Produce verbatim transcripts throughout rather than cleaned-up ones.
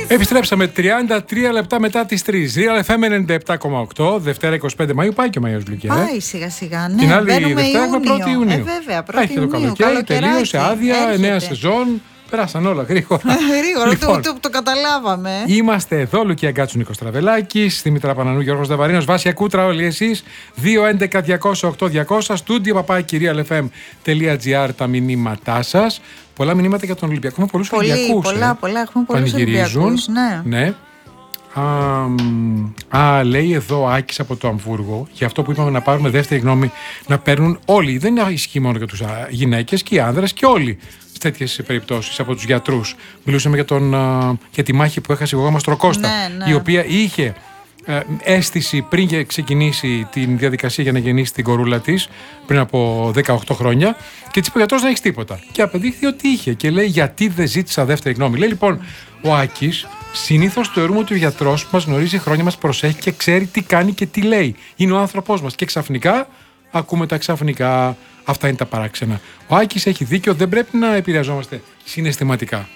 Επιστρέψαμε τριάντα τρία λεπτά μετά τις τρεις. Real εφ εμ ενενήντα επτά κόμμα οκτώ, Δευτέρα είκοσι πέντε Μαΐου. Πάει και ο Μάιος Λουκιά. Πάει σιγά σιγά, ναι. Την άλλη Μπαίνουμε Δευτέρα έχουμε πρώτη Ιουνίου. Ε, βέβαια, πρώτη Ιουνίου. Το καλοκαίρι, τελείωσε άδεια, νέα σεζόν. Περάσαν όλα γρήγορα. Γρήγορα, Λοιπόν, το, το, το καταλάβαμε. Είμαστε εδώ, Λουκία Γκάτσου, Νίκος Τραβελάκης, Δήμητρα Πανανού, Γιώργος Δαβαρίνος, Βάσια Κούτρα, όλοι εσείς. δύο έντεκα διακόσια οκτώ διακόσια, στούντιο παπάκι real εφ εμ τελεία τζι άρ τα μηνύματά σας. Πολλά μηνύματα για τον Ολυμπιακό. Έχουμε πολλούς Πολύ, Ολυμπιακούς. πολλά, ε. πολλά, έχουμε πολλούς Ολυμπιακούς. Ναι. ναι. Α, α, λέει εδώ ο Άκης από το Αμβούργο, για αυτό που είπαμε να πάρουμε δεύτερη γνώμη, να παίρνουν όλοι. Δεν ισχύει μόνο για τους γυναίκες και οι άνδρες και όλοι σε τέτοιες περιπτώσεις από τους γιατρούς. Μιλούσαμε για, τον, α, για τη μάχη που έχασε η γογό μας Τροκώστα, ναι, ναι. η οποία είχε ε, αίσθηση πριν ξεκινήσει την διαδικασία για να γεννήσει την κορούλα της πριν από δεκαοκτώ χρόνια και της είπε ο γιατρός δεν έχεις τίποτα. Και απεδείχθη ότι είχε και λέει γιατί δεν ζήτησα δεύτερη γνώμη. Λέει λοιπόν ο Άκης, συνήθως θεωρούμε ότι ο γιατρός που μας γνωρίζει χρόνια μας προσέχει και ξέρει τι κάνει και τι λέει. Είναι ο άνθρωπός μας. Και ξαφνικά ακούμε τα ξαφνικά. Αυτά είναι τα παράξενα. Ο Άκης έχει δίκιο, δεν πρέπει να επηρεαζόμαστε συναισθηματικά.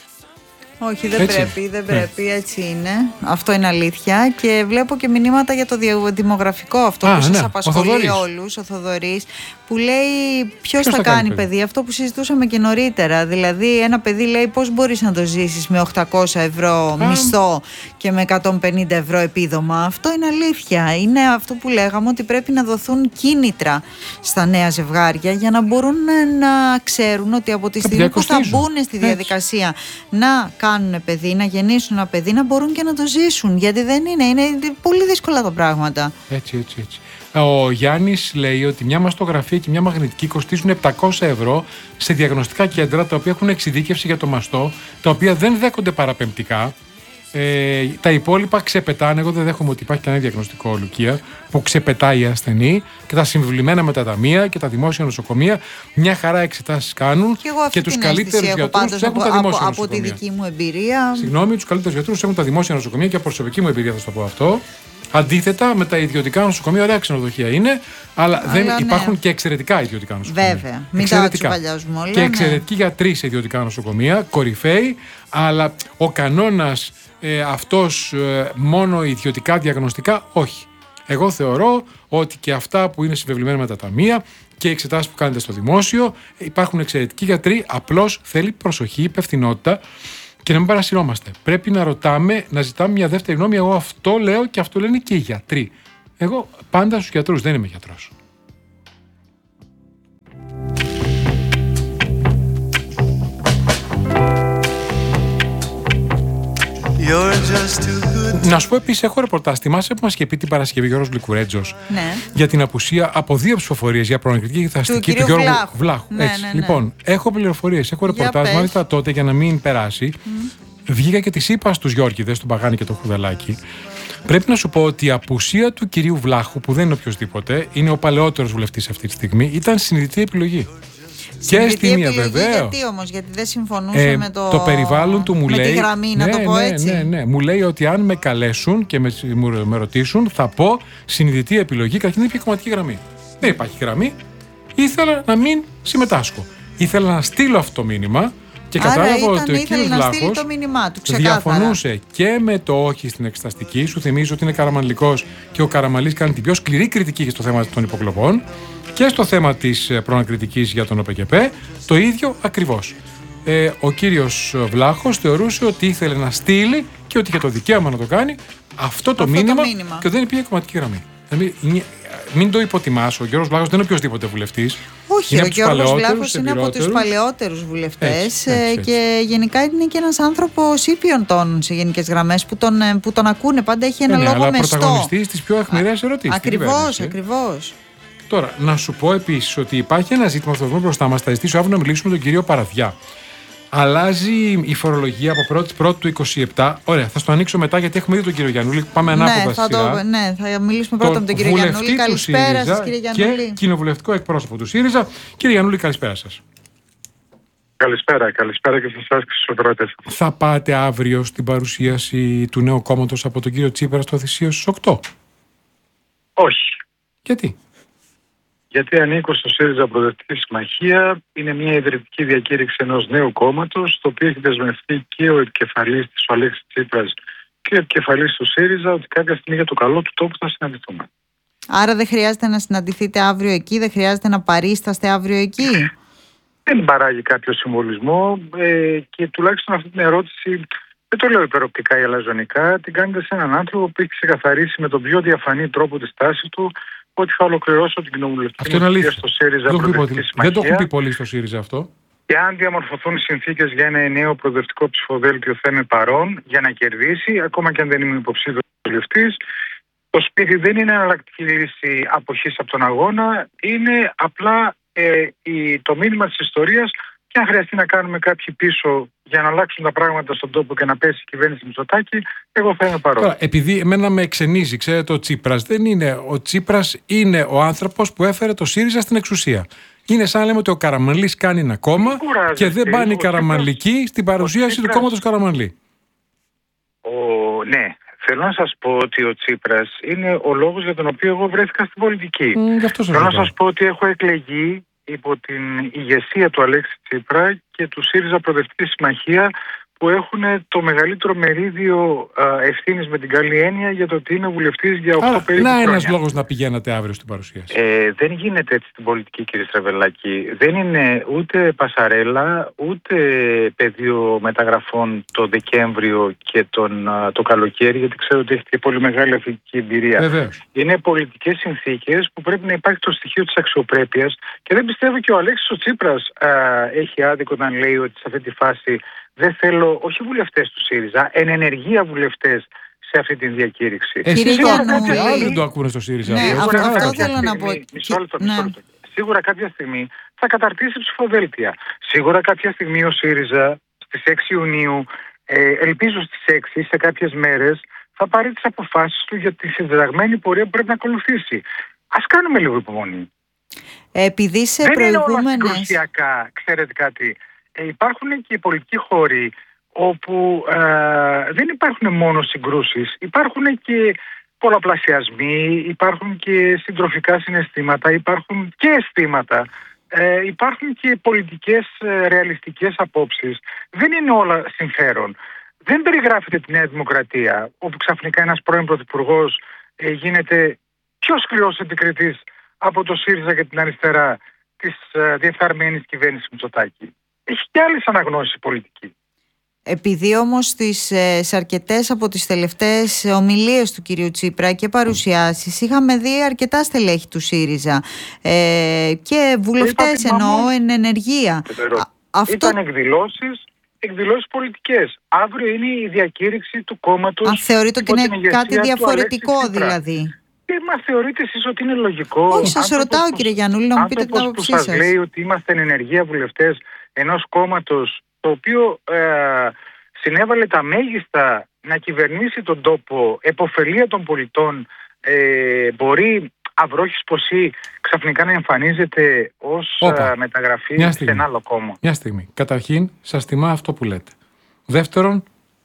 Όχι, δεν έτσι. πρέπει, δεν πρέπει, ναι. Έτσι είναι. Αυτό είναι αλήθεια. Και βλέπω και μηνύματα για το δημογραφικό αυτό Α, που σας ναι. απασχολεί όλους, ο Θοδωρής, που λέει ποιος θα, θα κάνει παιδί. παιδί. Αυτό που συζητούσαμε και νωρίτερα. Δηλαδή, ένα παιδί λέει πώς μπορείς να το ζήσεις με οκτακόσια ευρώ Α. μισθό και με εκατόν πενήντα ευρώ επίδομα. Αυτό είναι αλήθεια. Είναι αυτό που λέγαμε ότι πρέπει να δοθούν κίνητρα στα νέα ζευγάρια για να μπορούν να ξέρουν ότι από τη στιγμή που θα μπουν στη διαδικασία έτσι. να κάνουν παιδί, να γεννήσουν ένα παιδί, να μπορούν και να το ζήσουν. Γιατί δεν είναι, είναι πολύ δύσκολα τα πράγματα. Έτσι, έτσι, έτσι. Ο Γιάννης λέει ότι μια μαστογραφία και μια μαγνητική κοστίζουν επτακόσια ευρώ σε διαγνωστικά κέντρα τα οποία έχουν εξειδίκευση για το μαστό, τα οποία δεν δέχονται παραπεμπτικά. Ε, τα υπόλοιπα ξεπετάνε. Εγώ δεν δέχομαι ότι υπάρχει κανένα διαγνωστικό, Λουκία, που ξεπετάει η ασθενή και τα συμβουλημένα με τα ταμεία και τα δημόσια νοσοκομεία. Μια χαρά εξετάσεις κάνουν και, και τους καλύτερους γιατρούς τους έχουν τα δημόσια από, νοσοκομεία. Από τη δική μου εμπειρία. Συγγνώμη, τους καλύτερους γιατρούς έχουν τα δημόσια νοσοκομεία και από προσωπική μου εμπειρία θα σου το πω αυτό. Αντίθετα, με τα ιδιωτικά νοσοκομεία, ωραία ξενοδοχεία είναι, αλλά, αλλά δεν ναι. υπάρχουν και εξαιρετικά ιδιωτικά νοσοκομεία. Βέβαια, μην τα τσουβαλιάζουμε όλα. Και εξαιρετικοί ναι. γιατροί σε ιδιωτικά νοσοκομεία, κορυφαίοι, αλλά ο κανόνας ε, αυτός ε, μόνο ιδιωτικά διαγνωστικά, όχι. Εγώ θεωρώ ότι και αυτά που είναι συμβεβλημένα με τα ταμεία και οι εξετάσεις που κάνετε στο δημόσιο, υπάρχουν εξαιρετικοί γιατροί, απλώς θέλει προσοχή, υπευθυνότητα. Και να μην παρασυρώμαστε. Πρέπει να ρωτάμε, να ζητάμε μια δεύτερη γνώμη. Εγώ αυτό λέω και αυτό λένε και οι γιατροί. Εγώ πάντα στους γιατρούς, δεν είμαι γιατρός. Να σου πω επίσης, έχω ρεπορτάζ. Θυμάσαι που μας είχε πει την Παρασκευή Γιώργος Λικουρέτζος ναι. για την απουσία από δύο ψηφοφορίες για προανακριτική και θαστική του, του Γιώργου Βλάχου. Βλάχου. Ναι, Έτσι. Ναι, ναι. Λοιπόν, έχω πληροφορίες, έχω ρεπορτάζ. Μάλιστα τότε για να μην περάσει. Mm. Βγήκα και τις είπα στους Γιώργηδες, τον Παγάνη και τον Χουδαλάκη. Πρέπει να σου πω ότι η απουσία του κυρίου Βλάχου, που δεν είναι οποιοδήποτε, είναι ο παλαιότερος βουλευτής αυτή τη στιγμή, ήταν συνειδητή επιλογή. Και στη μία βεβαίω. Γιατί όμως, γιατί δεν συμφωνούσε ε, με το. Το περιβάλλον του μου με λέει. Τη γραμμή, ναι, να το πω ναι, έτσι. Ναι, ναι. Μου λέει ότι αν με καλέσουν και με, με ρωτήσουν, θα πω συνειδητή επιλογή. Καταρχήν δεν υπήρχε κομματική γραμμή. Δεν υπάρχει γραμμή. Ήθελα να μην συμμετάσχω. Ήθελα να στείλω αυτό το μήνυμα. Και κατάλαβα ότι ο κύριος Βλάχος διαφωνούσε και με το όχι στην εξεταστική. Σου θυμίζω ότι είναι καραμανλικός και ο Καραμανλής κάνει την πιο σκληρή κριτική στο θέμα των υποκλοπών και στο θέμα της προανακριτικής για τον ΟΠΕΚΕΠΕ. Το ίδιο ακριβώς. Ε, ο κύριος Βλάχος θεωρούσε ότι ήθελε να στείλει και ότι είχε το δικαίωμα να το κάνει αυτό το, αυτό μήνυμα, το μήνυμα και δεν υπήρχε κομματική γραμμή. Δηλαδή, μην το υποτιμάς, ο Γιώργος Βλάχος δεν είναι οποιοσδήποτε βουλευτής. Όχι, είναι ο Γιώργος Βλάχος είναι από τους παλαιότερους βουλευτές και γενικά είναι και ένας άνθρωπος ήπιων τόνων σε γενικές γραμμές που τον, που τον ακούνε. Πάντα έχει ένα ναι, λόγο αλλά μεστό. Πρωταγωνιστής στις πιο αιχμηρές ερωτήσεις. Ακριβώς, ακριβώς. Τώρα, να σου πω επίσης ότι υπάρχει ένα ζήτημα αυτό μπροστά μας. Θα ζητήσω αύριο να μιλήσουμε με τον κύριο Παραδιά. Αλλάζει η φορολογία από πρώτη πρώτη του είκοσι επτά. Ωραία, θα στο ανοίξω μετά γιατί έχουμε ήδη τον κύριο Γιαννούλη. Πάμε ανάποδα ναι, θα σειρά. Το, ναι, θα μιλήσουμε πρώτα με τον κύριο Γιαννούλη. Καλησπέρα σας, κύριε Γιαννούλη. Και κοινοβουλευτικό εκπρόσωπο του ΣΥΡΙΖΑ. Κύριε Γιαννούλη, καλησπέρα σας. Καλησπέρα, καλησπέρα και σε εσάς και στους ακροατές. Θα πάτε αύριο στην παρουσίαση του νέου κόμματος από τον κύριο Τσίπρα στο Θησίο στις οκτώ? Όχι. Γιατί? γιατί ανήκω στο ΣΥΡΙΖΑ Προοδευτική Συμμαχία. Είναι μια ιδρυτική διακήρυξη ενός νέου κόμματος, το οποίο έχει δεσμευτεί και ο επικεφαλής της, ο Αλέξης Τσίπρας, και ο επικεφαλής του ΣΥΡΙΖΑ, ότι κάποια στιγμή για το καλό του τόπου θα συναντηθούμε. Άρα δεν χρειάζεται να συναντηθείτε αύριο εκεί, δεν χρειάζεται να παρίσταστε αύριο εκεί. Δεν παράγει κάποιο συμβολισμό ε, και τουλάχιστον αυτή την ερώτηση, δεν το λέω υπεροπτικά ή αλαζονικά, την κάνετε σε έναν άνθρωπο που έχει ξεκαθαρίσει με τον πιο διαφανή τρόπο τη στάση του ότι θα ολοκληρώσω την κοινοβουλευτική θητεία στο ΣΥΡΙΖΑ Προοδευτική Συμμαχία. Δεν το έχουν πει πολύ στο ΣΥΡΙΖΑ αυτό. Και αν διαμορφωθούν οι συνθήκες για ένα νέο προοδευτικό ψηφοδέλτιο, θα είμαι παρόν για να κερδίσει, ακόμα και αν δεν είμαι υποψήφιος βουλευτής. Το σπίτι δεν είναι εναλλακτική λύση αποχής από τον αγώνα, είναι απλά ε, η, το μήνυμα της ιστορίας, και αν χρειαστεί να κάνουμε κάποιοι πίσω για να αλλάξουν τα πράγματα στον τόπο και να πέσει η κυβέρνηση Μητσοτάκη, εγώ θα είμαι παρόν. Τώρα, επειδή εμένα με εξενίζει, ξέρετε, ο Τσίπρας δεν είναι. Ο Τσίπρας είναι ο άνθρωπος που έφερε το ΣΥΡΙΖΑ στην εξουσία. Είναι σαν να λέμε ότι ο Καραμανλής κάνει ένα κόμμα και δεν πάνε οι Καραμανλικοί στην παρουσίαση του κόμματος Καραμανλή. Ο, ναι. Θέλω να σας πω ότι ο Τσίπρας είναι ο λόγος για τον οποίο εγώ βρέθηκα στην πολιτική. Mm, Θέλω να σας πω ότι έχω εκλεγεί υπό την ηγεσία του Αλέξη Τσίπρα και του ΣΥΡΙΖΑ Προοδευτική Συμμαχία, που έχουν το μεγαλύτερο μερίδιο ευθύνης, με την καλή έννοια, για το ότι είναι βουλευτής για οκτώ περίπου να χρόνια. Ένας λόγος να πηγαίνατε αύριο στην παρουσίαση. Ε, δεν γίνεται έτσι στην πολιτική, κύριε Στραβελάκη. Δεν είναι ούτε πασαρέλα, ούτε πεδίο μεταγραφών το Δεκέμβριο και τον, το καλοκαίρι, γιατί ξέρω ότι έχετε πολύ μεγάλη αθλητική εμπειρία. Βεβαίως. Είναι πολιτικές συνθήκες που πρέπει να υπάρχει το στοιχείο της αξιοπρέπειας, και δεν πιστεύω και ο Αλέξης ο Τσίπρας α, έχει άδικο όταν λέει ότι σε αυτή τη φάση δεν θέλω, όχι βουλευτές του ΣΥΡΙΖΑ, εν ενεργεία βουλευτές σε αυτή την διακήρυξη. Εσείς άλλοι δεν το ακούνε στο ΣΥΡΙΖΑ. Ναι, αυτό, αυτό, αυτό θέλω να πω. Μισό λεπτό, μισό λεπτό. Σίγουρα κάποια στιγμή θα καταρτήσει ψηφοδέλτια. Σίγουρα κάποια στιγμή ο ΣΥΡΙΖΑ στις έξι Ιουνίου, ε, ελπίζω στις έξι, σε κάποιες μέρες, θα πάρει τις αποφάσεις του για τη συντεταγμένη πορεία που πρέπει να ακολουθήσει. Ας κάνουμε λίγο υπομονή. Επειδή σε δεν προηγούμενες... είναι όλα συγκρουσιακά, ξέρετε κάτι. Ε, υπάρχουν και οι πολιτικοί χώροι όπου ε, δεν υπάρχουν μόνο συγκρούσεις, υπάρχουν και πολλαπλασιασμοί, υπάρχουν και συντροφικά συναισθήματα, υπάρχουν και αισθήματα, ε, υπάρχουν και πολιτικές ε, ρεαλιστικές απόψεις. Δεν είναι όλα συμφέρον. Δεν περιγράφεται τη Νέα Δημοκρατία, όπου ξαφνικά ένας πρώην πρωθυπουργός ε, γίνεται πιο σκληρός επικριτής από το ΣΥΡΙΖΑ και την αριστερά της ε, διεφθαρμένης κυβέρνησης Μητσοτάκη. Έχει και άλλες αναγνώσεις πολιτική. Επειδή όμως στις, σε αρκετές από τις τελευταίες ομιλίες του κυρίου Τσίπρα και παρουσιάσεις είχαμε δει αρκετά στελέχη του ΣΥΡΙΖΑ ε, και βουλευτές εννοώ εν ενεργεία. Αυτό... Ήταν εκδηλώσεις, εκδηλώσεις πολιτικές. Αύριο είναι η διακήρυξη του κόμματος. Αν θεωρείτε ότι είναι κάτι διαφορετικό δηλαδή. Ε, μα θεωρείτε εσείς ότι είναι λογικό? Όχι, σας ρωτάω που, κύριε Γιαννούλη, να μου πείτε την άποψή σας. Που σας λέει ότι είμαστε εν ενεργεία βουλευτές ενός κόμματος το οποίο ε, συνέβαλε τα μέγιστα να κυβερνήσει τον τόπο, επωφελία των πολιτών, ε, μπορεί αυρόχης ποσή ξαφνικά να εμφανίζεται ως Όπα. μεταγραφή σε ένα άλλο κόμμα. Μια στιγμή. Καταρχήν, σας τιμά αυτό που λέτε. Δεύτερον,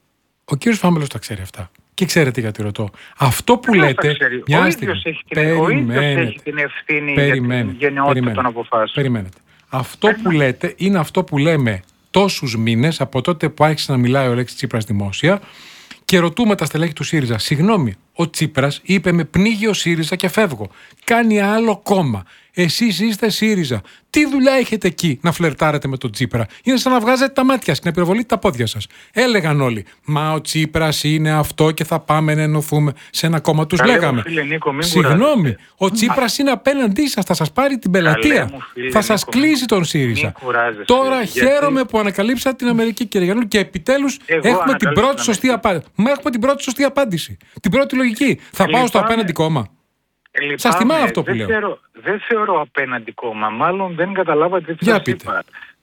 ο κύριος Φάμελος τα ξέρει αυτά. Και ξέρετε γιατί ρωτώ. Αυτό που δεν λέτε. Μια ο, ίδιος έχει την, ο ίδιος έχει την ευθύνη περιμένετε, για την γενναιότητα των αποφάσεων. Περιμένετε. Αυτό Περιμένετε. που λέτε είναι αυτό που λέμε τόσους μήνες από τότε που άρχισε να μιλάει ο Αλέξης Τσίπρας δημόσια και ρωτούμε τα στελέχη του ΣΥΡΙΖΑ. Συγγνώμη, ο Τσίπρας είπε με πνίγει ο ΣΥΡΙΖΑ και φεύγω. Κάνει άλλο κόμμα. Εσείς είστε ΣΥΡΙΖΑ. Τι δουλειά έχετε εκεί να φλερτάρετε με τον Τσίπρα? Είναι σαν να βγάζετε τα μάτια στην επιβολή τα πόδια σας. Έλεγαν όλοι. Μα ο Τσίπρας είναι αυτό και θα πάμε να ενωθούμε σε ένα κόμμα. Τους λέγαμε. Φίλε, Νίκο, συγγνώμη, ο Τσίπρας είναι απέναντί σας. Θα σας πάρει την πελατεία. Φίλε, θα σας κλείσει τον ΣΥΡΙΖΑ. Τώρα γιατί... χαίρομαι που ανακαλύψατε την Αμερική, κύριε Γιαννούλη, και επιτέλους έχουμε την πρώτη σωστή απάντηση. Μα έχουμε την πρώτη σωστή απάντηση. Την πρώτη λογική. Θα πάω στο απέναντι κόμμα. Λυπάμαι, σας τιμά αυτό που δεν λέω. Θεωρώ, δεν θεωρώ απέναντι κόμμα. Μάλλον δεν καταλάβατε τι σας είπα.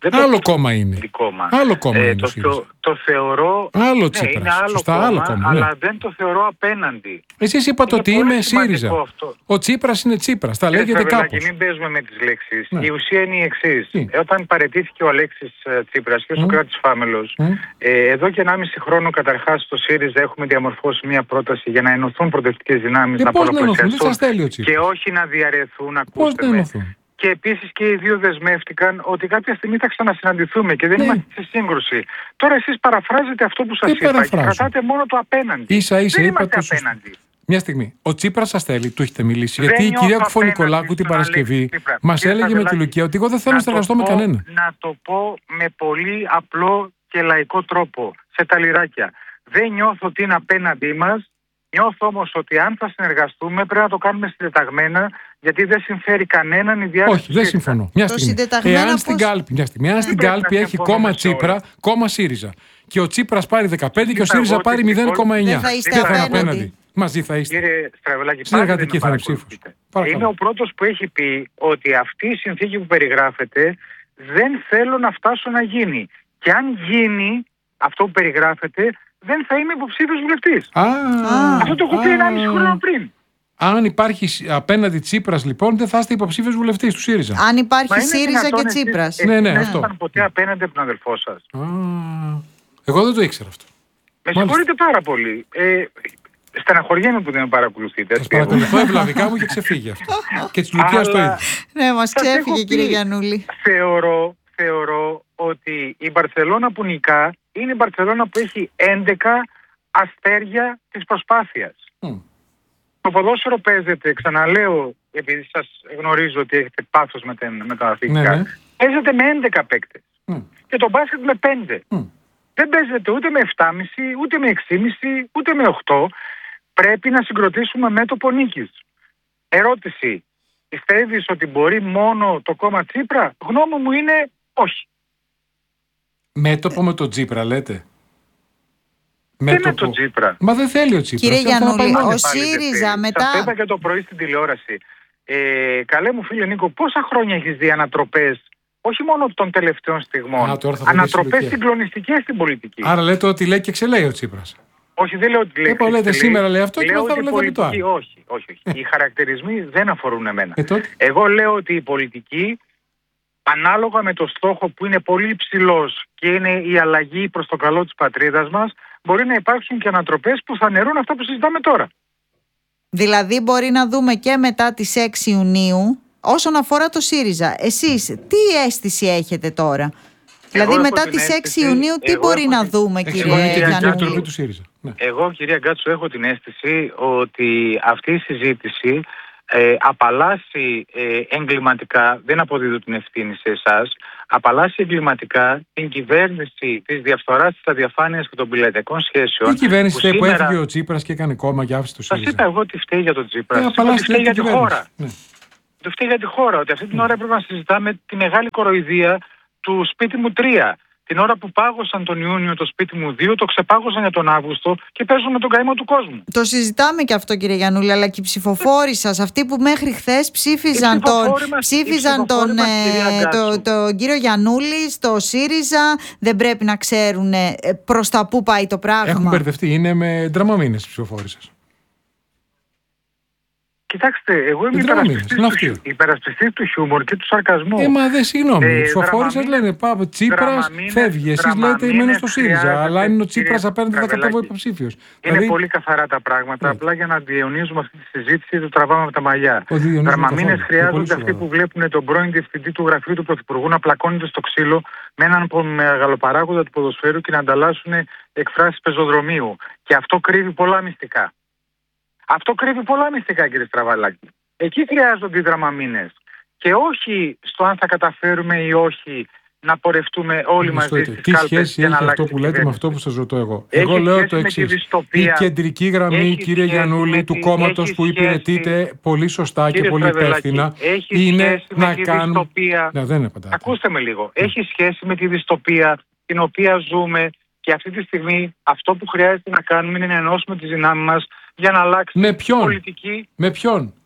Δεν άλλο το κόμμα είναι. Κόμμα. Άλλο κόμμα ε, είναι το, το, το θεωρώ. Άλλο ναι, Τσίπρας. είναι άλλο Σωστά, κόμμα, άλλο κόμμα, αλλά ναι. δεν το θεωρώ απέναντι. Εσείς είπατε ότι είμαι ΣΥΡΙΖΑ. Αυτό. Ο Τσίπρας είναι Τσίπρας. Τα Κύριε λέγεται Στραβελάκη, κάπως. μην παίζουμε με τις λέξεις. Ναι. Η ουσία είναι η εξής. Τι? Ε, όταν παραιτήθηκε ο Αλέξης Τσίπρας και ο Mm. Σωκράτης Φάμελος, mm. ε, εδώ και ενάμιση χρόνο καταρχάς στο ΣΥΡΙΖΑ έχουμε διαμορφώσει μια πρόταση για να ενωθούν προοδευτικές δυνάμεις, ε, να πολλαπλασιαστούν και όχι να διαρρεθούν. Ακούστε με. Και επίσης και οι δύο δεσμεύτηκαν ότι κάποια στιγμή θα ξανασυναντηθούμε και δεν ναι. είμαστε σε σύγκρουση. Τώρα εσείς παραφράζετε αυτό που σας είπα και κρατάτε μόνο το απέναντι. Ίσα ίσα δεν είπα είμαστε το απέναντι. Μια στιγμή. Ο Τσίπρας σας θέλει, του έχετε μιλήσει. Δεν γιατί η κυρία Κουφονικολάκου την Παρασκευή μας έλεγε με τη Λουκία ότι εγώ δεν θέλω να συνεργαστώ με κανένα. Να το πω με πολύ απλό και λαϊκό τρόπο, σε τα λιράκια. Δεν νιώθω ότι είναι απέναντί μας. Νιώθω όμως ότι αν θα συνεργαστούμε πρέπει να το κάνουμε συντεταγμένα, γιατί δεν συμφέρει κανέναν η διάρκεια. Όχι, δεν συμφωνώ. Μια στιγμή. Εάν στην κάλπη, μια στιγμή, εάν στην κάλπη έχει κόμμα Τσίπρα, κόμμα ΣΥΡΙΖΑ και ο Τσίπρας πάρει δεκαπέντε και ο ΣΥΡΙΖΑ πάρει μηδέν κόμμα εννιά, δεν θα είστε απέναντι. Μαζί θα είστε. Κύριε Στραβελάκη, συνεργατική θα είναι ψήφος. Είμαι ο πρώτος που έχει πει ότι αυτή η συνθήκη που περιγράφεται δεν θέλω να φτάσω να γίνει. Και αν γίνει αυτό που περιγράφεται, δεν θα είμαι υποψήφιος βουλευτής. Αυτό το έχω πει ενάμιση χρόνο πριν. Αν υπάρχει απέναντι Τσίπρας, λοιπόν, δεν θα είστε υποψήφιος βουλευτής του ΣΥΡΙΖΑ. Αν υπάρχει ΣΥΡΙΖΑ και Τσίπρας. Ναι, ναι, αυτό. Δεν ήταν ποτέ απέναντι από τον αδελφό σας. Εγώ δεν το ήξερα αυτό. Με συγχωρείτε πάρα πολύ. Ε, στεναχωριέμαι που δεν με παρακολουθείτε. Σας παρακολουθώ ευλαβικά μου και ξεφύγει αυτό. Και της Λουκίας το ίδιο. Ναι, μας ξέφυγε, κύριε Γιαννούλη. Θεωρώ, θεωρώ ότι η Μπαρσελόνα που νικά είναι η Μπαρσελόνα που έχει έντεκα αστέρια της προσπάθειας. Mm. Το ποδόσφαιρο παίζεται, ξαναλέω, επειδή σας γνωρίζω ότι έχετε πάθος με, την, με τα αθλητικά, ναι, ναι. παίζεται με έντεκα παίκτες. Mm. Και το μπάσκετ με πέντε. Mm. Δεν παίζεται ούτε με επτά κόμμα πέντε, ούτε με έξι κόμμα πέντε, ούτε με οκτώ. Πρέπει να συγκροτήσουμε μέτωπο νίκης. Ερώτηση. Πιστεύεις ότι μπορεί μόνο το κόμμα Τσίπρα? Γνώμη μου είναι όχι. Μέτωπο με τον Τσίπρα λέτε? Δεν με τον Τσίπρα. Μα δεν θέλει ο Τσίπρας. Κύριε Γιαννούλη, ο ΣΥΡΙΖΑ μετά... Σας είπα και το πρωί στην τηλεόραση. Ε, καλέ μου φίλε Νίκο, πόσα χρόνια έχεις δει ανατροπές, όχι μόνο των τελευταίων στιγμών, Α, ανατροπές συγκλονιστικές στην πολιτική. Άρα λέτε ότι λέει και ξελέει ο Τσίπρας. Όχι, δεν λέω ότι λέει. Ε, λέτε σήμερα λέει αυτό και μετά λέτε το άλλο. Όχι, όχι, όχι. Οι χαρακτηρισμοί δεν αφορούν εμένα. Ε, Εγώ λέω ότι η πολιτική, ανάλογα με το στόχο που είναι πολύ υψηλός και είναι η αλλαγή προς το καλό της πατρίδας μας, μπορεί να υπάρξουν και ανατροπές που θα νερούν αυτά που συζητάμε τώρα. Δηλαδή μπορεί να δούμε και μετά τις έξι Ιουνίου, όσον αφορά το ΣΥΡΙΖΑ. Εσείς τι αίσθηση έχετε τώρα? Εγώ δηλαδή μετά τις έξι Ιουνίου τι μπορεί να την... δούμε, κύριε Γιαννούλη? Ναι. Εγώ, κυρία Γκάτσου, έχω την αίσθηση ότι αυτή η συζήτηση ε, απαλλάσσει ε, εγκληματικά, δεν αποδίδω την ευθύνη σε εσάς, απαλλάσσει εγκληματικά την κυβέρνηση της διαφθοράς, της αδιαφάνειας και των πιλετικών σχέσεων. Η κυβέρνηση που, σήμερα... που έφυγε ο Τσίπρας και έκανε κόμμα και άφησε το ΣΥΡΙΖΑ. Σας είπα εγώ τι φταίει για τον Τσίπρα. Ε, απαλλάσσει φταίει για τη χώρα. Ναι. Το φταίει για τη χώρα. Ότι αυτή την ώρα έπρεπε να συζητάμε τη μεγάλη κοροϊδία του σπίτι μου τρία. Την ώρα που πάγωσαν τον Ιούνιο το σπίτι μου δύο, το ξεπάγωσαν για τον Αύγουστο και παίζουν με τον καημό του κόσμου. Το συζητάμε και αυτό, κύριε Γιαννούλη, αλλά και οι ψηφοφόροι σας, αυτοί που μέχρι χθες ψήφιζαν τον, μας, ψήφιζαν τον, μας, ε, το, το, τον κύριο Γιαννούλη στο ΣΥΡΙΖΑ, δεν πρέπει να ξέρουν προς τα πού πάει το πράγμα. Έχουν μπερδευτεί, είναι με ντραμαμίνες οι ψηφοφόροι σας. Κοιτάξτε, εγώ είμαι υπερασπιστής του χιούμορ και του σαρκασμού. Ε, μα δεν συγγνώμη. Οι ψηφοφόροι σας λένε πάμε, Τσίπρας φεύγει. Εσείς λέτε μένω στο ΣΥΡΙΖΑ. Αλλά είναι ο Τσίπρας απέναντι θα κατέβω υποψήφιος. Είναι δηλαδή... πολύ καθαρά τα πράγματα. Ναι. Απλά για να διαιωνίζουμε αυτή τη συζήτηση το τραβάμε από τα μαλλιά. Δραμαμίνες χρειάζονται αυτοί που βλέπουν τον πρώην διευθυντή του γραφείου του Πρωθυπουργού να πλακώνεται στο ξύλο με έναν μεγαλοπαράγοντα του ποδοσφαίρου και να ανταλλάσσουν εκφράσεις πεζοδρομίου. Και αυτό κρύβει πολλά μυστικά. Αυτό κρύβει πολλά μυστικά, κύριε Στραβαλάκη. Εκεί χρειάζονται οι δραμαμίνες. Και όχι στο αν θα καταφέρουμε ή όχι να πορευτούμε όλοι μαζί στις κάλπες. Τι σχέση έχει αυτό που λέτε με αυτό που σας ρωτώ εγώ? Έχει εγώ λέω το εξής. Η κεντρική γραμμή, κύριε Γιαννούλη, του κόμματος που υπηρετείτε πολύ σωστά και πολύ υπεύθυνα είναι να κάνουν... Ναι, δεν απαντάτε. Ακούστε με λίγο. Mm. Έχει σχέση με τη δυστοπία την οποία ζούμε και αυτή τη στιγμή αυτό που χρειάζεται να κάνουμε είναι να ενώσουμε τις δυνάμεις μας για να αλλάξει με ποιον? πολιτική. Με ποιον?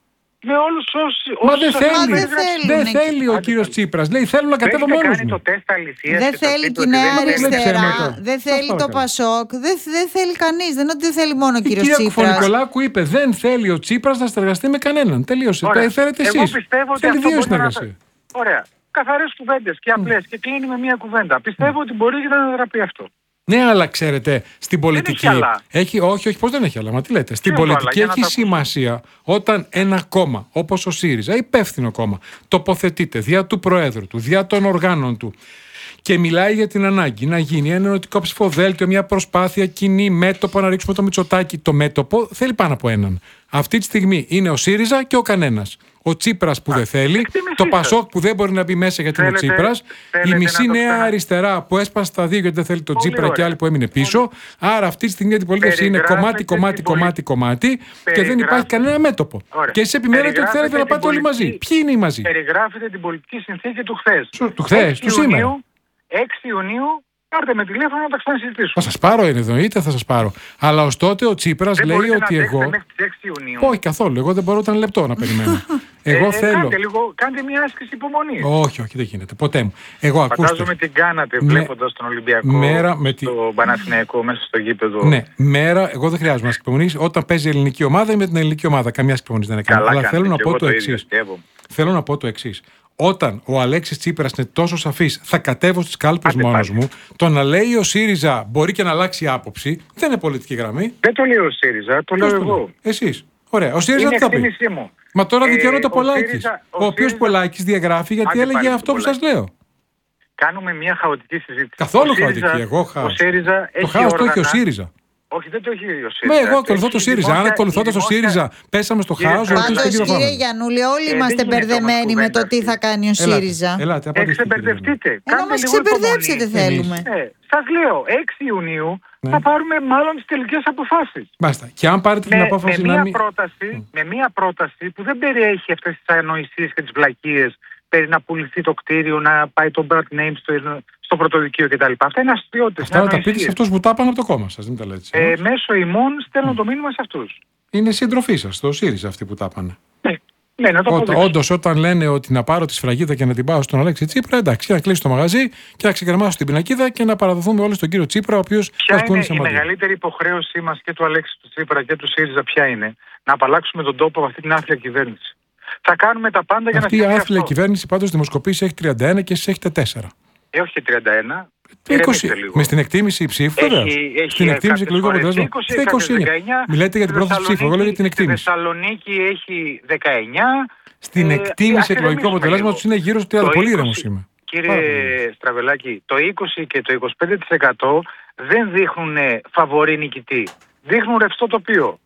με όλους όσοι... Μα δεν θέλει, δεν θέλει ο κύριος Τσίπρας. Λέει θέλω να κατέβω μόνος μου. Δεν θέλει η Νέα Αριστερά, δεν θέλει το Πασόκ, δεν θέλει κανείς. Δεν είναι ότι δεν θέλει μόνο ο κύριος Τσίπρας. Η κυρία Κουφονικολάκου είπε δεν θέλει ο Τσίπρας να συνεργαστεί με κανέναν. Τελείωσε. Το θέλετε εσείς. Θέλει δύο συνεργασία. Ωραία. Καθαρές κουβέντες και απλές και κλείνει με μία κουβέντα. Πιστεύω ότι μπορεί να ανατραπεί αυτό. Ναι, αλλά ξέρετε, στην πολιτική. Έχει, έχει όχι, όχι, πώς δεν έχει άλλα. Μα τι λέτε. Στην πολιτική έχει σημασία όταν ένα κόμμα, όπως ο ΣΥΡΙΖΑ, υπεύθυνο κόμμα, τοποθετείται δια του Προέδρου του, δια των οργάνων του και μιλάει για την ανάγκη να γίνει ένα ενωτικό ψηφοδέλτιο, μια προσπάθεια κοινή, μέτωπο να ρίξουμε το Μητσοτάκη. Το μέτωπο θέλει πάνω από έναν. Αυτή τη στιγμή είναι ο ΣΥΡΙΖΑ και ο κανένας. Ο Τσίπρας που Α, δεν θέλει, το Πασόκ που δεν μπορεί να μπει μέσα γιατί θέλετε, είναι ο Τσίπρας, η μισή νέα πέρα. αριστερά που έσπασε τα δύο γιατί δεν θέλει τον Τσίπρα και άλλη που έμεινε πίσω. Πολύ. Άρα αυτή τη στιγμή η αντιπολίτευση είναι κομμάτι, κομμάτι, κομμάτι, κομμάτι και δεν υπάρχει κανένα μέτωπο. Ωραία. Και εσείς επιμένετε ότι θέλετε να πάτε όλοι μαζί. Ποιοι είναι οι μαζί? Περιγράφετε την πολιτική συνθήκη του χθες. Του χθες, του σήμερα. έξι Ιουνίου. Πάρτε με τηλέφωνο να τα ξανασυζητήσουμε. Θα σας πάρω, εννοείται θα σας πάρω. Αλλά ως τότε ο Τσίπρας δεν λέει ότι εγώ. Μέχρι τις έξι Ιουνίου. Όχι καθόλου. Εγώ δεν μπορώ ούτε ένα λεπτό να περιμένω. Εγώ ε, θέλω. Κάντε, λίγο, κάντε μια άσκηση υπομονής. Όχι, όχι, δεν γίνεται. Ποτέ μου. Εγώ ακούστε. Φαντάζομαι την κάνατε βλέποντας τον Ολυμπιακό. Μέρα με τη... Το Παναθηναϊκό μέσα στο γήπεδο. Ναι, μέρα. Εγώ δεν χρειάζομαι άσκηση υπομονής. Όταν παίζει η ελληνική ομάδα ή με την ελληνική ομάδα. Καμιά άσκηση υπομονής δεν έκανε. Αλλά θέλω να πω το εξής. Θέλω να πω το εξής. Όταν ο Αλέξης Τσίπρας είναι τόσο σαφής, θα κατέβω στις κάλπες μόνος μου, το να λέει ο ΣΥΡΙΖΑ μπορεί και να αλλάξει άποψη, δεν είναι πολιτική γραμμή. Δεν το λέει ο ΣΥΡΙΖΑ, το λέω εγώ. Εσείς. Ωραία. Ο ΣΥΡΙΖΑ τι θα πει? Μου. Μα τώρα ε, δικαιώνεται ο Πολάκης. Ο, ο οποίος Πολάκης διαγράφει γιατί έλεγε αυτό που σας λέω. Κάνουμε μια χαοτική συζήτηση. Καθόλου χαοτική. Εγώ χάος. Το χάος το έχει ο ΣΥΡΙΖΑ. Όχι, δεν το έχει ο ΣΥΡΙΖΑ. Ναι, εγώ ακολουθώ το ΣΥΡΙΖΑ. Αν ακολουθώντας το ΣΥΡΙΖΑ πέσαμε στο χάος. Πάντως, κύριε Γιαννούλη, όλοι ε, είμαστε μπερδεμένοι με το τι θα κάνει ο ΣΥΡΙΖΑ. Ελάτε, εξεμπερδευτείτε. Να μας ξεμπερδέψετε θέλουμε. Σας λέω, έξι Ιουνίου θα πάρουμε μάλλον τις τελικές αποφάσεις. Μάλιστα. Και αν πάρετε την απόφαση να μην. Με μία πρόταση που δεν περιέχει αυτές τις ανοησίες και τις βλακίες περί να πουληθεί το κτίριο, να πάει το brand name στο, στο πρωτοδικείο κτλ. Αυτά είναι αστείωτες. Αυτά να τα πείτε σε αυτούς που τα πάνε από το κόμμα σας, δεν τα λέτε. Ε, μέσω ημών στέλνω mm. το μήνυμα σε αυτούς. Είναι σύντροφοί σας, το ΣΥΡΙΖΑ αυτοί που τα πάνε. Ναι, ναι, να το πω. Όντως, όταν λένε ότι να πάρω τη σφραγίδα και να την πάω στον Αλέξη Τσίπρα, εντάξει, να κλείσω το μαγαζί και να ξεκρεμάσω την πινακίδα και να παραδοθούμε όλοι στον κύριο Τσίπρα, ο οποίος θα σκούνησε μαζί. Η μεγαλύτερη υποχρέωσή μας και του Αλέξη του Τσίπρα και του ΣΥΡΙΖΑ ποια είναι? Να απαλλάξουμε τον τόπο από αυτή την άθλια κυβέρνηση. Θα κάνουμε τα πάντα για αυτή να η άθλια κυβέρνηση πάντως δημοσκοπήσεις έχει τριάντα ένα και εσείς έχετε τέσσερα. Ε, όχι τριάντα ένα. είκοσι, με στην εκτίμηση ψήφου, βέβαια. Στην εκτίμηση εκλογικού αποτελέσματο. Στα είκοσι εννιά. Μιλάτε για την πρόθεση ψήφου. Εγώ λέω για την εκτίμηση. Στη Θεσσαλονίκη έχει δεκαεννιά. Στην εκτίμηση ε, εκλογικού αποτελέσματο είναι γύρω στο τριάντα. Πολύ ήρεμος είμαι. Κύριε Στραβελάκη, το είκοσι και το είκοσι πέντε τοις εκατό δεν δείχνουν φαβορί νικητή. Δείχνουν ρευστό τοπίο.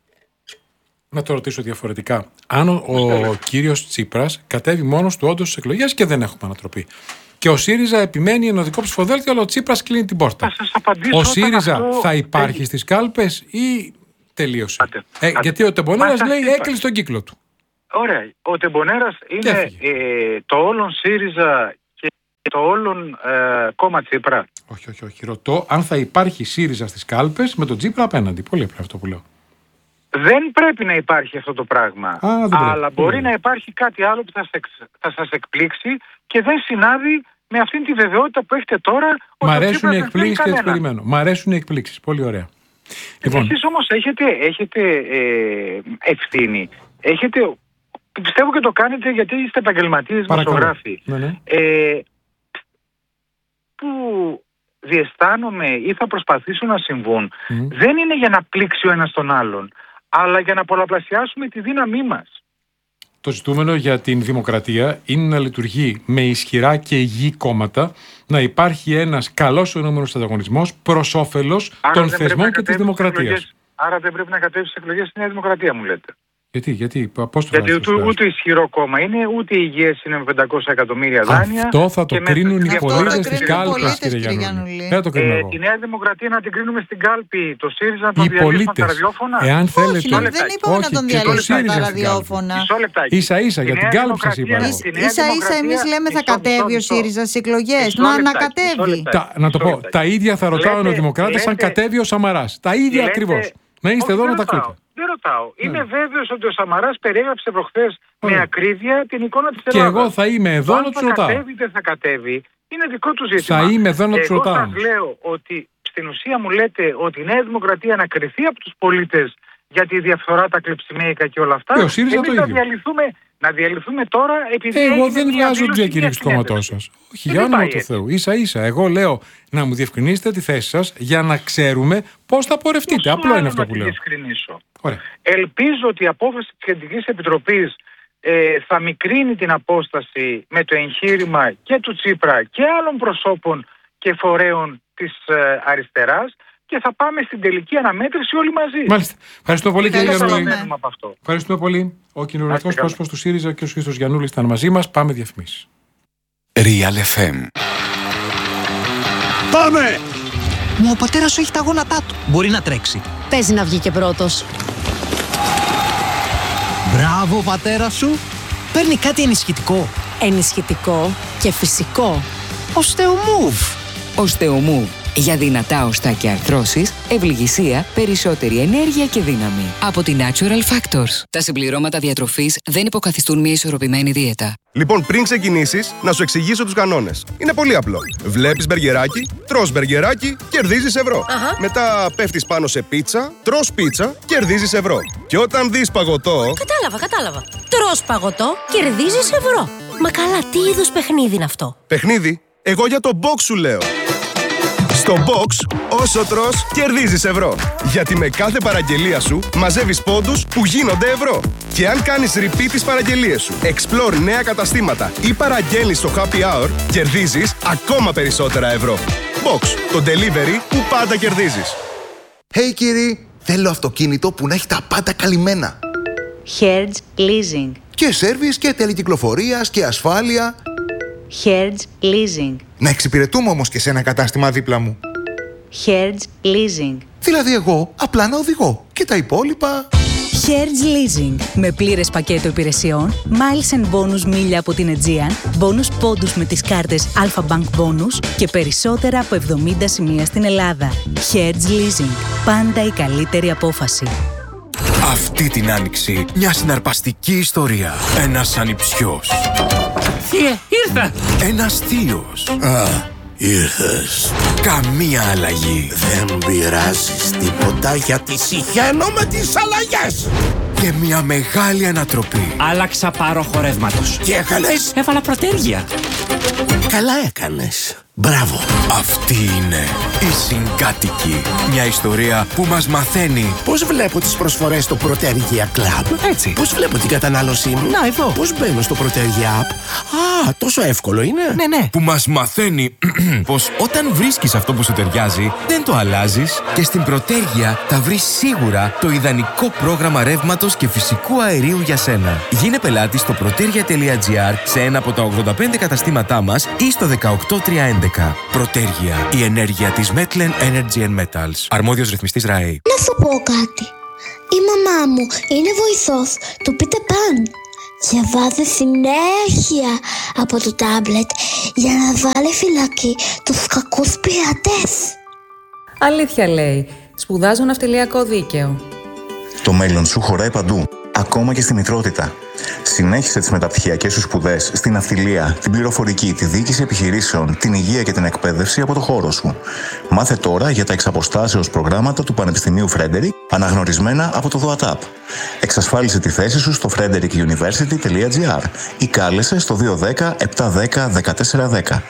Να το ρωτήσω διαφορετικά. Αν ο, ο κύριος Τσίπρας κατέβει μόνος του όντως στις εκλογές και δεν έχουμε ανατροπή. Και ο ΣΥΡΙΖΑ επιμένει ενωδικό ψηφοδέλτιο, αλλά ο Τσίπρας κλείνει την πόρτα. Ο ΣΥΡΙΖΑ αυτό... θα υπάρχει στις κάλπες ή τελείωσε? Άτε, ε, άτε. Γιατί ο Τεμπονέρας λέει έκλεισε τον κύκλο του. Ωραία. Ο Τεμπονέρας είναι ε, το όλον ΣΥΡΙΖΑ και το όλον ε, κόμμα Τσίπρα. Όχι, όχι, όχι. Ρωτώ αν θα υπάρχει ΣΥΡΙΖΑ στις κάλπες με τον Τσίπρα απέναντι. Πολύ απλά αυτό που λέω. Δεν πρέπει να υπάρχει αυτό το πράγμα. Α, αλλά μπορεί mm. να υπάρχει κάτι άλλο που θα σας, θα σας εκπλήξει και δεν συνάδει με αυτήν τη βεβαιότητα που έχετε τώρα. Μ' αρέσουν οι εκπλήξεις και έτσι περιμένω. Μ' αρέσουν οι εκπλήξεις. Πολύ ωραία. Λοιπόν. Εσείς όμως έχετε, έχετε ε, ευθύνη. Έχετε, πιστεύω και το κάνετε γιατί είστε επαγγελματίες δημοσιογράφοι. Ναι, ναι. Ε, που διαισθάνομαι ή θα προσπαθήσω να συμβούν mm. δεν είναι για να πλήξει ο ένας τον άλλον, αλλά για να πολλαπλασιάσουμε τη δύναμή μας. Το ζητούμενο για την δημοκρατία είναι να λειτουργεί με ισχυρά και υγιή κόμματα, να υπάρχει ένας καλός ονομερός ανταγωνισμός προς όφελος των θεσμών και της δημοκρατίας. Άρα δεν πρέπει να κατέβει στις εκλογές στη Νέα Δημοκρατία, μου λέτε. Γιατί, γιατί, πώς το Γιατί ούτε, ούτε ισχυρό κόμμα είναι, ούτε υγιές είναι με πεντακόσια εκατομμύρια δάνεια. Αυτό θα το κρίνουν οι πολίτες στις κάλπες, κύριε Γιαννούλη. Ε, τη Νέα Δημοκρατία να την κρίνουμε στην κάλπη, το ΣΥΡΙΖΑ να τον διαλύσουμε στα ραδιόφωνα. Εάν θέλετε. Όχι, δεν είπαμε να τον διαλύσουμε στα ραδιόφωνα. Ίσα ίσα για την κάλπη σας είπαμε. Ίσα ίσα εμείς λέμε θα κατέβει ο ΣΥΡΙΖΑ στις εκλογές. Να ανακατέβει. Να το πω, τα ίδια θα ρωτάω ο Δημοκράτες αν κατέβει ο Σαμαράς. Τα ίδια ακριβώς. Να είστε εδώ να τα ακούτε. Δεν ρωτάω. Ναι. Είμαι βέβαιος ότι ο Σαμαράς περιέγραψε προχθές ναι. με ακρίβεια την εικόνα της Ελλάδας. Και εγώ θα είμαι εδώ αν να τους ρωτάω. Θα κατέβει, δεν θα κατέβει. Είναι δικό του ζήτημα. Θα είμαι εδώ να τους ρωτάω. Εγώ σας λέω ότι στην ουσία μου λέτε ότι η Νέα Δημοκρατία να κριθεί από τους πολίτες για τη διαφθορά, τα κλεψιμαίικα και όλα αυτά. Και εμείς να διαλυθούμε, να διαλυθούμε τώρα επειδή. Εγώ δεν βγάζω την διακήρυξη του κόμματός σας. Όχι, για όνομα του Θεού. Ίσα ίσα. Εγώ λέω να μου διευκρινίσετε τη θέση σας για να ξέρουμε πώς θα πορευτείτε. Απλό είναι αυτό που λέω. Ωραία. Ελπίζω ότι η απόφαση της Κεντρικής Επιτροπής ε, θα μικρύνει την απόσταση με το εγχείρημα και του Τσίπρα και άλλων προσώπων και φορέων της ε, αριστεράς και θα πάμε στην τελική αναμέτρηση όλοι μαζί. Μάλιστα. Ευχαριστώ πολύ, κύριε Γιαννούλη. Αυτό. Ευχαριστούμε πολύ. Ο κοινοβουλευτικός πρόσωπος του ΣΥΡΙΖΑ και ο Χρήστος Γιαννούλης ήταν μαζί μας. Πάμε διαφημίσεις. Real εφ εμ. Πάμε! Μα ο πατέρας σου έχει τα γόνατά του. Μπορεί να τρέξει. Παίζει να βγει και πρώτος. Μπράβο, ο πατέρας σου. Παίρνει κάτι ενισχυτικό. Ενισχυτικό και φυσικό. Οστεομούβ. Οστεομούβ. Για δυνατά οστά και αρθρώσεις, ευληγησία, περισσότερη ενέργεια και δύναμη. Από τη Natural Factors. Τα συμπληρώματα διατροφής δεν υποκαθιστούν μια ισορροπημένη δίαιτα. Λοιπόν, πριν ξεκινήσεις, να σου εξηγήσω τους κανόνες. Είναι πολύ απλό. Βλέπεις μπεργκεράκι, τρως μπεργκεράκι, κερδίζεις ευρώ. Αχα. Μετά πέφτεις πάνω σε πίτσα, τρως πίτσα, κερδίζεις ευρώ. Και όταν δεις παγωτό... Κατάλαβα, κατάλαβα. Τρως παγωτό, κερδίζεις ευρώ. Μα καλά, τι είδους παιχνίδι είναι αυτό? Παιχνίδι? Εγώ για το box σου λέω. Στο box, όσο τρως, κερδίζεις ευρώ. Γιατί με κάθε παραγγελία σου μαζεύεις πόντους που γίνονται ευρώ. Και αν κάνεις repeat τις παραγγελίες σου, explore νέα καταστήματα ή παραγγέλνεις στο happy hour, κερδίζεις ακόμα περισσότερα ευρώ. Box, το delivery που πάντα κερδίζεις. Hey κύριοι, θέλω αυτοκίνητο που να έχει τα πάντα καλυμμένα. Hertz Leasing. Και σέρβις και τελεκυκλοφορίας και ασφάλεια. Hertz Leasing. Να εξυπηρετούμε όμως και σε ένα κατάστημα δίπλα μου. Hertz Leasing. Δηλαδή εγώ απλά να οδηγώ και τα υπόλοιπα... Hertz Leasing. Με πλήρες πακέτο υπηρεσιών, miles and bonus μίλια από την Aegean, bonus πόντους με τις κάρτες Alpha Bank Bonus και περισσότερα από εβδομήντα σημεία στην Ελλάδα. Hertz Leasing. Πάντα η καλύτερη απόφαση. Αυτή την άνοιξη, μια συναρπαστική ιστορία. Ένας ανιψιός. Θεία, ήρθα! Ένας θείος. Α, ήρθες. Καμία αλλαγή. Δεν πειράζεις τίποτα γιατί συχαίνω με τις αλλαγές. Και μια μεγάλη ανατροπή. Άλλαξα πάροχο ρεύματος. Τι έκανες? Έβαλα προτέρια. Καλά έκανες. Μπράβο. Αυτή είναι η Συγκάτοικη. Μια ιστορία που μας μαθαίνει πώς βλέπω τις προσφορές στο Protergia Club. Έτσι. Πώς βλέπω την κατανάλωσή μου. Να, εδώ. Πώς μπαίνω στο Protergia App. Α, τόσο εύκολο είναι. Ναι, ναι. Που μας μαθαίνει πως όταν βρίσκεις αυτό που σου ταιριάζει, δεν το αλλάζεις και στην Protergia θα βρεις σίγουρα το ιδανικό πρόγραμμα ρεύματος και φυσικού αερίου για σένα. Γίνε πελάτης στο protergia τελεία gr σε ένα από τα ογδόντα πέντε καταστήματά μας ή στο δεκαοκτώ τριακόσια έντεκα. Protergia, η ενέργεια της Metlen Energy and Metals. Αρμόδιος ρυθμιστής ΡΑΕ. Να σου πω κάτι. Η μαμά μου είναι βοηθός του Peter Pan και βάζει συνέχεια από το τάμπλετ για να βάλει φυλακή τους κακούς πειρατές. Αλήθεια λέει. Σπουδάζω ναυτιλιακό δίκαιο. Το μέλλον σου χωράει παντού, ακόμα και στη μητρότητα. Συνέχισε τις μεταπτυχιακές σου σπουδές στην ναυτιλία, την πληροφορική, τη διοίκηση επιχειρήσεων, την υγεία και την εκπαίδευση από το χώρο σου. Μάθε τώρα για τα εξαποστάσεως προγράμματα του Πανεπιστημίου Frederick, αναγνωρισμένα από το ΔΟΑΤΑΠ. Εξασφάλισε τη θέση σου στο frederick university τελεία gr ή κάλεσε στο δύο ένα μηδέν επτά ένα μηδέν δεκατέσσερα δέκα.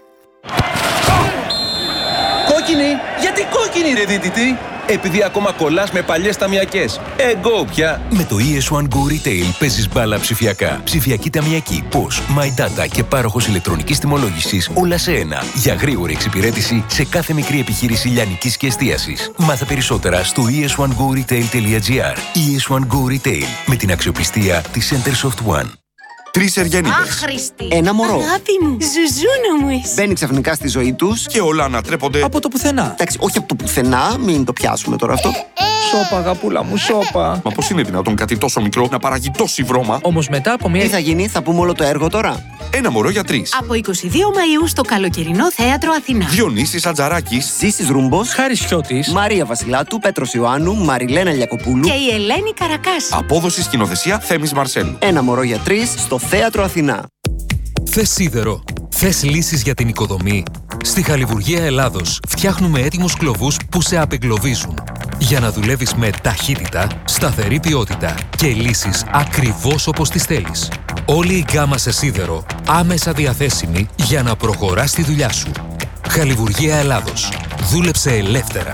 Κόκκινη! Γιατί κόκκινη ρε δίτητη! Επειδή ακόμα κολλάς με παλιές ταμιακές. Εγώ πια! Με το ι ες one Go Retail παίζεις μπάλα ψηφιακά. Ψηφιακή ταμιακή, πώς, My Data και πάροχος ηλεκτρονικής τιμολόγησης όλα σε ένα. Για γρήγορη εξυπηρέτηση σε κάθε μικρή επιχείρηση λιανικής και εστίασης. Μάθε περισσότερα στο ι ες one go retail τελεία gr. ι ες one Go Retail με την αξιοπιστία της Centersoft One. Τρεις Ευγενίδες. Άχρηστη. Ένα μωρό. Αγάπη μου, ζουζούνα μου είσαι. Μπαίνει ξαφνικά στη ζωή τους και όλα ανατρέπονται από το πουθενά. Εντάξει, όχι από το πουθενά, μην το πιάσουμε τώρα αυτό. Σώπα, αγαπούλα μου, σώπα. Μα πώς είναι δυνατόν κάτι τόσο μικρό να παράγει τόση βρώμα? Όμως μετά από μία. Τι θα γίνει, θα πούμε όλο το έργο τώρα. Ένα μωρό για τρεις. Από είκοσι δύο Μαΐου στο καλοκαιρινό θέατρο Αθηνά. Διονύσης Ατζαράκης, Ζήσης Ρούμπος, Χάρης Χιώτης, Μαρία Βασιλάτου, Πέτρος Ιωάννου, Μαριλένα Λιακοπούλου και η Ελένη Καρακάση. απόδοση σκηνοθεσία Θέμης Μαρσέλου. Ένα μωρό για τρεις στο θέατρο Αθηνά. Θες σίδερο? Θες λύσεις για την οικοδομή? Στη Χαλιβουργία Ελλάδος φτιάχνουμε έτοιμους κλωβούς που σε απεγκλωβίζουν. Για να δουλεύεις με ταχύτητα, σταθερή ποιότητα και λύσεις ακριβώς όπως τις θέλεις. Όλη η γκάμα σε σίδερο άμεσα διαθέσιμη για να προχωράς τη δουλειά σου. Χαλιβουργία Ελλάδος. Δούλεψε ελεύθερα.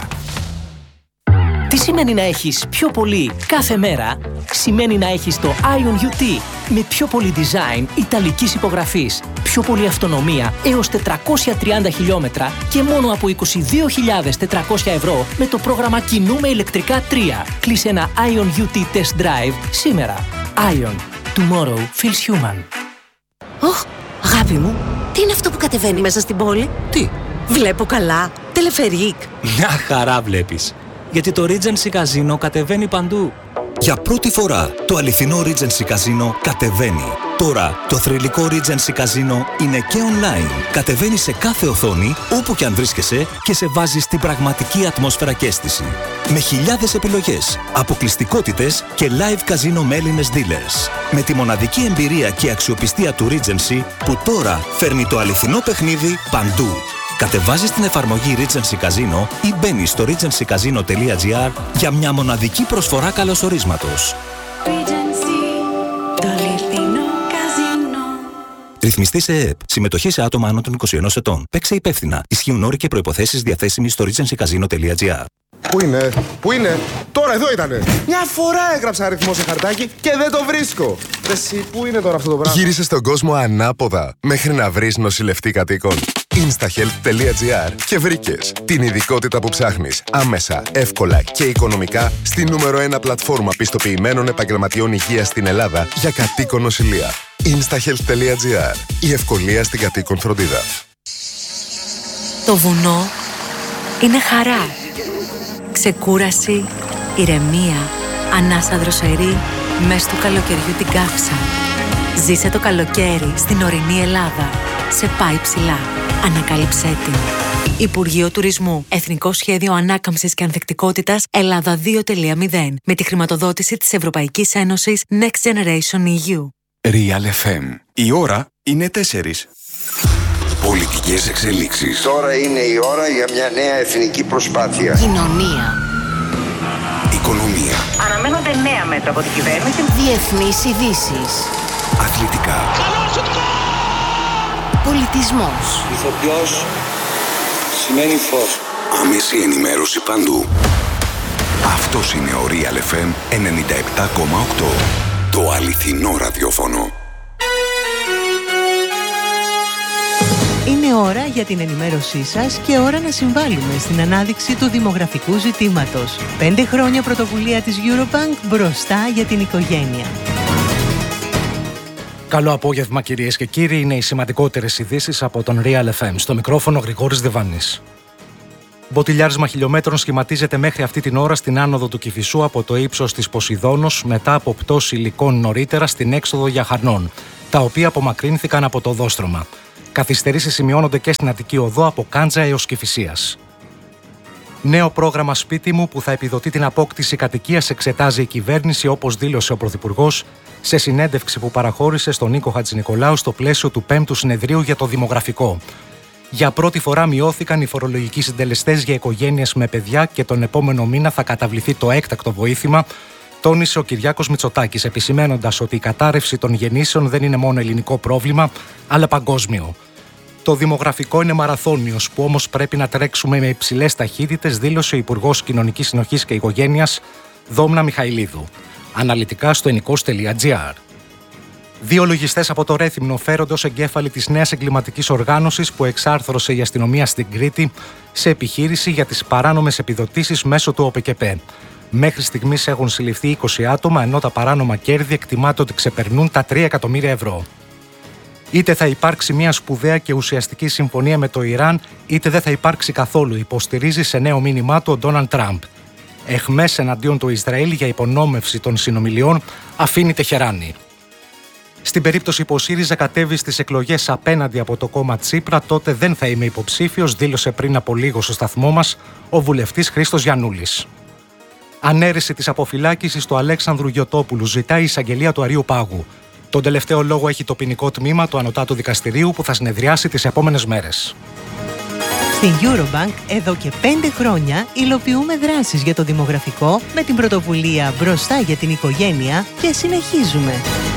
Τι σημαίνει να έχεις πιο πολύ κάθε μέρα? Σημαίνει να έχεις το Ion γιου τι με πιο πολύ design ιταλικής υπογραφής, πιο πολύ αυτονομία έως τετρακόσια τριάντα χιλιόμετρα και μόνο από είκοσι δύο χιλιάδες τετρακόσια ευρώ με το πρόγραμμα Κινούμε ηλεκτρικά τρία. Κλείσε ένα Ion γιου τι Test Drive σήμερα. Ion. Tomorrow feels human. Ωχ, αγάπη μου, τι είναι αυτό που κατεβαίνει μέσα στην πόλη? Τι? Βλέπω καλά. Τελεφερίκ. Μια χαρά βλέπεις. Γιατί το Regency Casino κατεβαίνει παντού. Για πρώτη φορά, το αληθινό Regency Casino κατεβαίνει. Τώρα, το θρυλικό Regency Casino είναι και online. Κατεβαίνει σε κάθε οθόνη, όπου και αν βρίσκεσαι και σε βάζει στην πραγματική ατμόσφαιρα και αίσθηση. Με χιλιάδες επιλογές, αποκλειστικότητες και live casino με Έλληνες dealers. Με τη μοναδική εμπειρία και αξιοπιστία του Regency, που τώρα φέρνει το αληθινό παιχνίδι παντού. Κατεβάζεις την εφαρμογή Regency Casino ή μπαίνεις στο regency casino τελεία gr για μια μοναδική προσφορά καλωσορίσματος. Regency, το αληθινό καζίνο. Ρυθμιστή σε ΕΕΠ. Συμμετοχή σε άτομα άνω των είκοσι ενός ετών. Παίξε υπεύθυνα. Ισχύουν όροι και προϋποθέσεις διαθέσιμοι στο regency casino τελεία gr. Πού είναι, πού είναι, τώρα εδώ ήτανε. Μια φορά έγραψα αριθμό σε χαρτάκι και δεν το βρίσκω. Εσύ, πού είναι τώρα αυτό το πράγμα? Γύρισε στον κόσμο ανάποδα μέχρι να βρεις νοσηλευτή κατοίκων. instahealth τελεία gr και βρήκες την ειδικότητα που ψάχνεις άμεσα, εύκολα και οικονομικά στη νούμερο ένα πλατφόρμα πιστοποιημένων επαγγελματιών υγείας στην Ελλάδα για κατοίκον νοσηλεία. instahealth τελεία gr. Η ευκολία στην κατοίκον φροντίδα. Το βουνό είναι χαρά. Ξεκούραση, ηρεμία, ανάσα δροσερή, μες του καλοκαιριού την καύσα. Ζήσε το καλοκαίρι στην ορεινή Ελλάδα. Σε πάει ψηλά. Ανακάλυψέ την. Υπουργείο Τουρισμού. Εθνικό Σχέδιο Ανάκαμψης και Ανθεκτικότητας Ελλάδα δύο τελεία μηδέν. Με τη χρηματοδότηση της Ευρωπαϊκής Ένωσης Next Generation ι γιου. Real εφ εμ. Η ώρα είναι τέσσερις. Πολιτικές εξελίξεις. Τώρα είναι η ώρα για μια νέα εθνική προσπάθεια. Κοινωνία. Οικονομία. Αναμένονται νέα μέτρα από την κυβέρνηση. Διεθνείς ειδήσεις. Αθλητικά. Πολιτισμός. Ηθοποιός σημαίνει φως. Άμεση ενημέρωση παντού. Αυτός είναι ο Real εφ εμ ενενήντα επτά κόμμα οκτώ. Το αληθινό ραδιόφωνο. Είναι ώρα για την ενημέρωσή σας και ώρα να συμβάλλουμε στην ανάδειξη του δημογραφικού ζητήματος. Πέντε χρόνια πρωτοβουλία της Eurobank μπροστά για την οικογένεια. Καλό απόγευμα κυρίες και κύριοι, είναι οι σημαντικότερες ειδήσεις από τον Real εφ εμ. Στο μικρόφωνο Γρηγόρης Δεβανής. Μποτιλιάρισμα χιλιόμετρων σχηματίζεται μέχρι αυτή την ώρα στην άνοδο του Κηφισού από το ύψος της Ποσειδώνος μετά από πτώση υλικών νωρίτερα στην έξοδο για Χαρνών, τα οποία απομακρύνθηκαν από το οδόστρωμα. Καθυστερήσεις σημειώνονται και στην Αττική Οδό από Κάντζα έως Κηφισίας. Νέο πρόγραμμα σπίτι μου που θα επιδοτεί την απόκτηση κατοικίας εξετάζει η κυβέρνηση, όπως δήλωσε ο Πρωθυπουργός σε συνέντευξη που παραχώρησε στον Νίκο Χατζηνικολάου στο πλαίσιο του πέμπτου συνεδρίου για το δημογραφικό. Για πρώτη φορά μειώθηκαν οι φορολογικοί συντελεστές για οικογένειες με παιδιά και τον επόμενο μήνα θα καταβληθεί το έκτακτο βοήθημα, τόνισε ο Κυριάκος Μητσοτάκης, επισημένοντας ότι η κατάρρευση των γεννήσεων δεν είναι μόνο ελληνικό πρόβλημα, αλλά παγκόσμιο. Το δημογραφικό είναι μαραθώνιος, που όμως πρέπει να τρέξουμε με υψηλές ταχύτητες, δήλωσε ο Υπουργός Κοινωνικής Συνοχής και Οικογένειας Δόμνα Μιχαηλίδου. Αναλυτικά στο ενικός τελεία gr. Δύο λογιστές από το Ρέθυμνο φέρονται ως εγκέφαλοι της νέας εγκληματικής οργάνωσης που εξάρθρωσε η αστυνομία στην Κρήτη σε επιχείρηση για τις παράνομες επιδοτήσεις μέσω του ΟΠΕΚΕΠΕ. Μέχρι στιγμής έχουν συλληφθεί είκοσι άτομα, ενώ τα παράνομα κέρδη εκτιμάται ότι ξεπερνούν τα τρία εκατομμύρια ευρώ. Είτε θα υπάρξει μια σπουδαία και ουσιαστική συμφωνία με το Ιράν, είτε δεν θα υπάρξει καθόλου, υποστηρίζει σε νέο μήνυμά του ο Ντόναλντ Τραμπ. εχμές εναντίον του Ισραήλ για υπονόμευση των συνομιλιών αφήνει Τεχεράνη. Στην περίπτωση που ο ΣΥΡΙΖΑ κατέβει στις εκλογές απέναντι από το κόμμα Τσίπρα, τότε δεν θα είμαι υποψήφιος, δήλωσε πριν από λίγο στο σταθμό μας ο βουλευτής Χρήστος Γιαννούλης. Ανέρεση της αποφυλάκησης του Αλέξανδρου Γιωτόπουλου ζητάει η εισαγγελία του Αρείου Πάγου. Τον τελευταίο λόγο έχει το ποινικό τμήμα του Ανωτάτου Δικαστηρίου που θα συνεδριάσει τις επόμενες μέρες. Στην Eurobank εδώ και πέντε χρόνια υλοποιούμε δράσεις για το δημογραφικό με την πρωτοβουλία «Μπροστά για την οικογένεια» και συνεχίζουμε.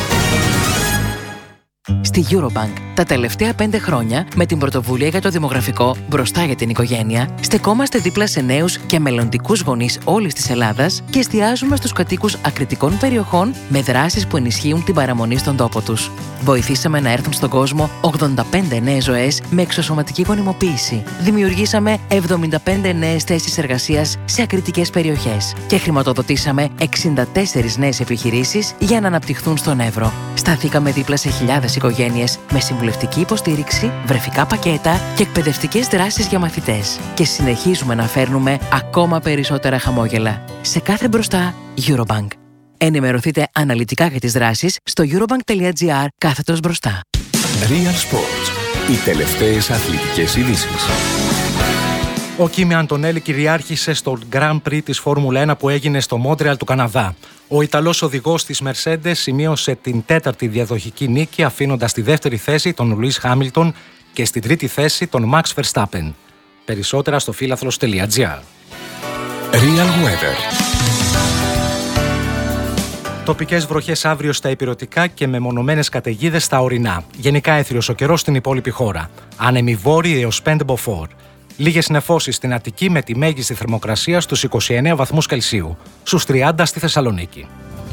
Στη Eurobank, τα τελευταία πέντε χρόνια, με την πρωτοβουλία για το δημογραφικό «Μπροστά για την οικογένεια», στεκόμαστε δίπλα σε νέους και μελλοντικούς γονείς όλης της Ελλάδας και εστιάζουμε στους κατοίκους ακριτικών περιοχών με δράσεις που ενισχύουν την παραμονή στον τόπο τους. Βοηθήσαμε να έρθουν στον κόσμο ογδόντα πέντε νέες ζωές με εξωσωματική γονιμοποίηση. Δημιουργήσαμε εβδομήντα πέντε νέες θέσεις εργασίας σε ακριτικές περιοχές και χρηματοδοτήσαμε εξήντα τέσσερις νέες επιχειρήσεις για να αναπτυχθούν στον Εύρο. Σταθήκαμε δίπλα σε χιλιάδες οικογένειες με συμβουλευτική υποστήριξη, βρεφικά πακέτα και εκπαιδευτικές δράσεις για μαθητές. Και συνεχίζουμε να φέρνουμε ακόμα περισσότερα χαμόγελα. Σε κάθε μπροστά, Eurobank. Ενημερωθείτε αναλυτικά για τις δράσεις στο eurobank.gr κάθετος μπροστά. Real Sports. Οι τελευταίες αθλητικές ειδήσεις. Ο Κίμι Αντωνέλη κυριάρχησε στο Grand Prix της Φόρμουλα ένα που έγινε στο Μόντρεαλ του Καναδά. Ο Ιταλός οδηγός της Mercedes σημείωσε την τέταρτη διαδοχική νίκη, αφήνοντας στη δεύτερη θέση τον Λουίς Χάμιλτον και στην τρίτη θέση τον Max Verstappen. Περισσότερα στο φίλαθλος.gr. Real Weather. Τοπικές βροχές αύριο στα ηπειρωτικά και μεμονωμένες καταιγίδες στα ορεινά. Γενικά έθριος ο καιρός στην υπόλοιπη χώρα. Άνεμοι βόρειοι έως πέντε μποφόρ. Λίγες νεφώσεις στην Αττική με τη μέγιστη θερμοκρασία στους είκοσι εννέα βαθμούς Κελσίου. Στους τριάντα στη Θεσσαλονίκη.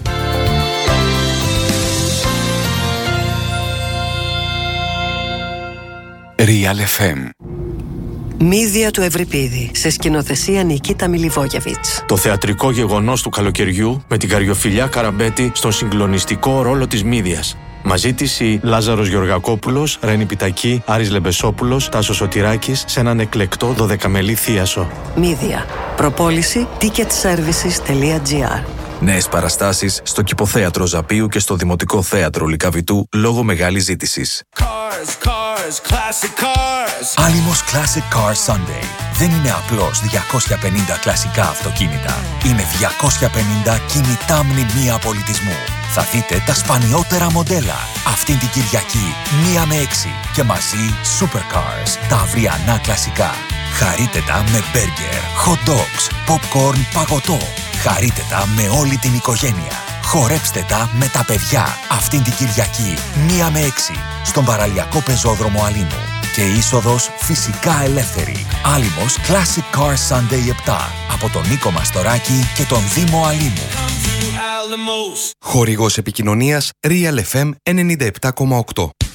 Real εφ εμ. Μύδια του Ευρυπίδη, σε σκηνοθεσία Νικίτα Μιλιβόγεβιτς. Το θεατρικό γεγονός του καλοκαιριού με την Καριοφιλιά Καραμπέτη στον συγκλονιστικό ρόλο της Μύδιας. Μαζί της η Λάζαρος Γεωργακόπουλος, Ρένη Πιτακή, Άρης Λεμπεσόπουλος, Τάσος Σωτηράκης σε έναν εκλεκτό δωδεκαμελή θίασο. Μύδια. Προπόληση ticket services τελεία τζι άρ. Νέες παραστάσεις στο Κηποθέατρο Ζαπίου και στο Δημοτικό Θέατρο Λυκαβητού λόγω μεγάλης ζήτησης. Cars, cars, classic cars. Άλυμος Classic Car Sunday. Δεν είναι απλώς διακόσια πενήντα κλασικά αυτοκίνητα. Είναι διακόσια πενήντα κινητά μνημεία πολιτισμού. Θα δείτε τα σπανιότερα μοντέλα. Αυτήν την Κυριακή, μία με έξι. Και μαζί Supercars, τα αυριανά κλασικά. Χαρείτε τα με μπέργκερ, hot dogs, popcorn, παγωτό. Χαρείτε τα με όλη την οικογένεια. Χορέψτε τα με τα παιδιά. Αυτήν την Κυριακή, μία με έξι. Στον παραλιακό πεζόδρομο Αλήμου. Και είσοδος φυσικά ελεύθερη. Άλυμος Classic Car Sunday επτά. Από τον Νίκο Μαστοράκη και τον Δήμο Αλήμου. Alamos. Χορηγός επικοινωνίας Real εφ εμ ενενήντα επτά κόμμα οκτώ.